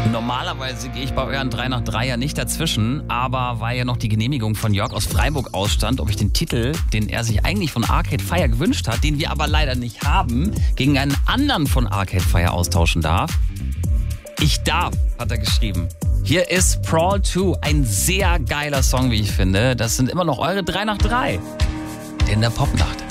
Normalerweise gehe ich bei euren 3 nach 3 ja nicht dazwischen, aber weil ja noch die Genehmigung von Jörg aus Freiburg ausstand, ob ich den Titel, den er sich eigentlich von Arcade Fire gewünscht hat, den wir aber leider nicht haben, gegen einen anderen von Arcade Fire austauschen darf. Ich darf, hat er geschrieben. Hier ist Brawl 2, ein sehr geiler Song, wie ich finde. Das sind immer noch eure 3 nach 3 in der Popnacht.